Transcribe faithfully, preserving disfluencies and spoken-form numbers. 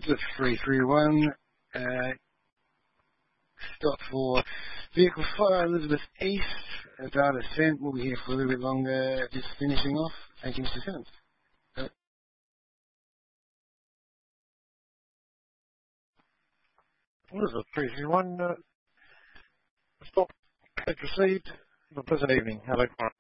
The three three one, uh, stop for vehicle fire Elizabeth East, uh, data sent, we'll be here for a little bit longer, just finishing off. Thank you, Mister Simmons. Uh, Elizabeth three three one, uh, stop, message received. Have a pleasant evening. Hello.